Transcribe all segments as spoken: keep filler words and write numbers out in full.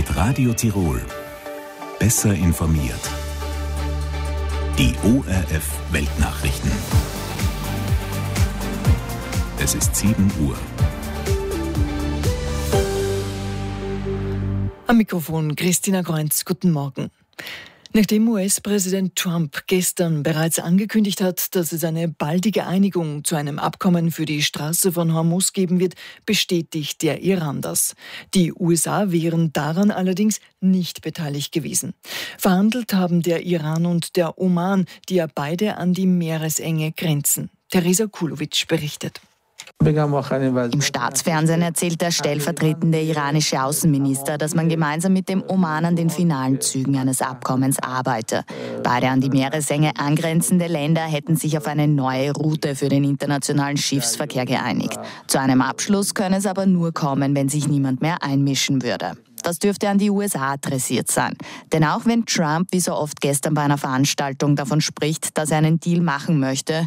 Mit Radio Tirol. Besser informiert. Die O R F Weltnachrichten. Es ist sieben Uhr. Am Mikrofon Christina Kreuz, guten Morgen. Nachdem U S-Präsident Trump gestern bereits angekündigt hat, dass es eine baldige Einigung zu einem Abkommen für die Straße von Hormuz geben wird, bestätigt der Iran das. Die U S A wären daran allerdings nicht beteiligt gewesen. Verhandelt haben der Iran und der Oman, die ja beide an die Meeresenge grenzen. Theresa Kulowitsch berichtet. Im Staatsfernsehen erzählt der stellvertretende iranische Außenminister, dass man gemeinsam mit dem Oman an den finalen Zügen eines Abkommens arbeite. Beide an die Meeresenge angrenzende Länder hätten sich auf eine neue Route für den internationalen Schiffsverkehr geeinigt. Zu einem Abschluss könne es aber nur kommen, wenn sich niemand mehr einmischen würde. Das dürfte an die U S A adressiert sein. Denn auch wenn Trump, wie so oft gestern bei einer Veranstaltung, davon spricht, dass er einen Deal machen möchte,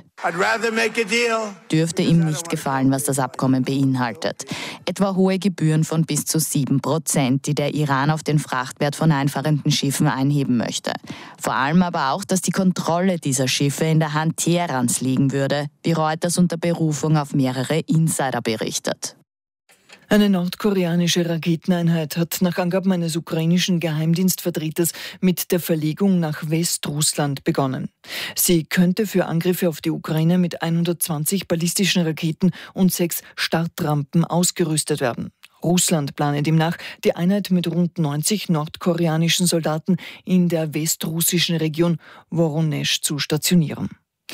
dürfte ihm nicht gefallen, was das Abkommen beinhaltet. Etwa hohe Gebühren von bis zu sieben Prozent, die der Iran auf den Frachtwert von einfahrenden Schiffen einheben möchte. Vor allem aber auch, dass die Kontrolle dieser Schiffe in der Hand Teherans liegen würde, wie Reuters unter Berufung auf mehrere Insider berichtet. Eine nordkoreanische Raketeneinheit hat nach Angaben eines ukrainischen Geheimdienstvertreters mit der Verlegung nach Westrussland begonnen. Sie könnte für Angriffe auf die Ukraine mit hundertzwanzig ballistischen Raketen und sechs Startrampen ausgerüstet werden. Russland plane demnach, die Einheit mit rund neunzig nordkoreanischen Soldaten in der westrussischen Region Woronesch zu stationieren.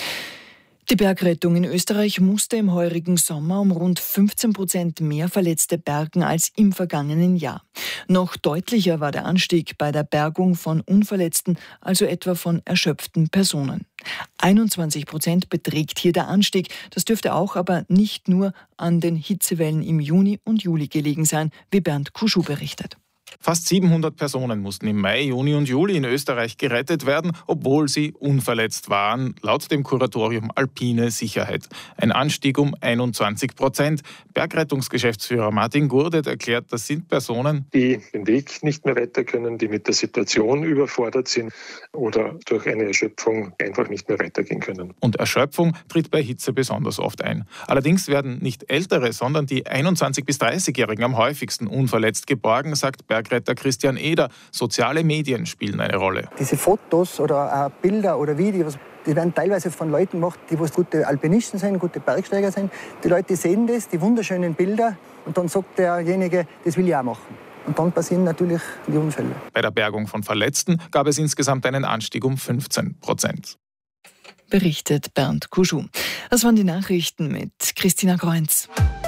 Die Bergrettung in Österreich musste im heurigen Sommer um rund fünfzehn Prozent mehr Verletzte bergen als im vergangenen Jahr. Noch deutlicher war der Anstieg bei der Bergung von Unverletzten, also etwa von erschöpften Personen. einundzwanzig Prozent beträgt hier der Anstieg. Das dürfte auch aber nicht nur an den Hitzewellen im Juni und Juli gelegen sein, wie Bernd Kuschu berichtet. Fast siebenhundert Personen mussten im Mai, Juni und Juli in Österreich gerettet werden, obwohl sie unverletzt waren, laut dem Kuratorium Alpine Sicherheit. Ein Anstieg um einundzwanzig Prozent. Bergrettungsgeschäftsführer Martin Gurdet erklärt, das sind Personen, die den Weg nicht mehr weiter können, die mit der Situation überfordert sind oder durch eine Erschöpfung einfach nicht mehr weitergehen können. Und Erschöpfung tritt bei Hitze besonders oft ein. Allerdings werden nicht Ältere, sondern die einundzwanzig- bis dreißigjährigen am häufigsten unverletzt geborgen, sagt Bergretter Christian Eder. Soziale Medien spielen eine Rolle. Diese Fotos oder äh, Bilder oder Videos, die werden teilweise von Leuten gemacht, die was gute Alpinisten sind, gute Bergsteiger sind. Die Leute sehen das, die wunderschönen Bilder, und dann sagt derjenige, das will ich auch machen. Und dann passieren natürlich die Unfälle. Bei der Bergung von Verletzten gab es insgesamt einen Anstieg um fünfzehn Prozent. Berichtet Bernd Kuschu. Das waren die Nachrichten mit Christina Kreuz.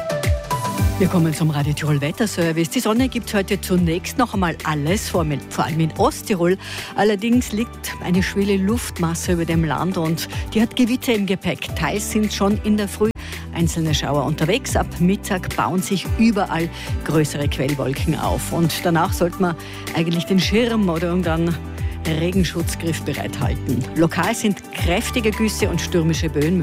Wir kommen zum Radio Tirol Wetterservice. Die Sonne gibt heute zunächst noch einmal alles, vor allem in Osttirol. Allerdings liegt eine schwere Luftmasse über dem Land und die hat Gewitter im Gepäck. Teils sind schon in der Früh einzelne Schauer unterwegs. Ab Mittag bauen sich überall größere Quellwolken auf. Und danach sollte man eigentlich den Schirm oder irgendeinen Regenschutz griffbereit halten. Lokal sind kräftige Güsse und stürmische Böen